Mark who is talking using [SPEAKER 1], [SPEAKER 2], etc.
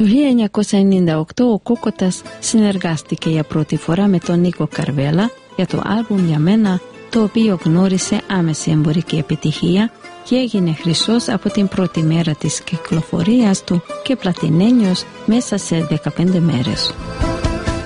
[SPEAKER 1] Το 1998 ο Κόκοτας συνεργάστηκε για πρώτη φορά με τον Νίκο Καρβέλα για το άλμπουμ «Για μένα», το οποίο γνώρισε άμεση εμπορική επιτυχία και έγινε χρυσός από την πρώτη μέρα της κυκλοφορίας του και πλατινένιος μέσα σε 15 μέρες.